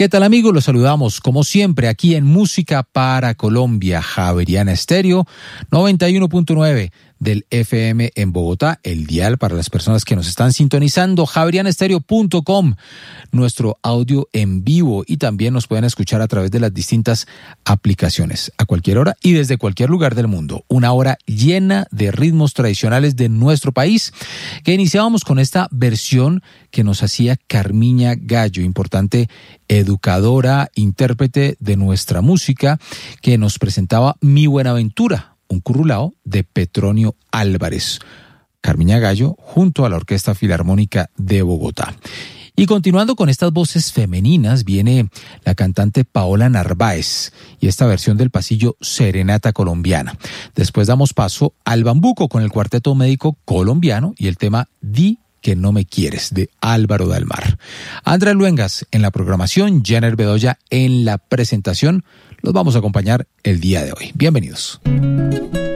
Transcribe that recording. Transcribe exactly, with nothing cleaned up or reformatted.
¿Qué tal, amigos? Los saludamos como siempre aquí en Música para Colombia, Javeriana Estéreo noventa y uno punto nueve del F M en Bogotá, el dial para las personas que nos están sintonizando, javeriana estéreo punto com, nuestro audio en vivo, y también nos pueden escuchar a través de las distintas aplicaciones a cualquier hora y desde cualquier lugar del mundo. Una hora llena de ritmos tradicionales de nuestro país, que iniciábamos con esta versión que nos hacía Carmiña Gallo, importante educadora, intérprete de nuestra música, que nos presentaba Mi Buenaventura, un currulao de Petronio Álvarez. Carmiña Gallo junto a la Orquesta Filarmónica de Bogotá. Y continuando con estas voces femeninas, viene la cantante Paola Narváez y esta versión del pasillo Serenata Colombiana. Después damos paso al bambuco con el Cuarteto Médico Colombiano y el tema Di que no me quieres, de Álvaro Dalmar. Andrea Luengas en la programación, Jenner Bedoya en la presentación. Los vamos a acompañar el día de hoy. Bienvenidos.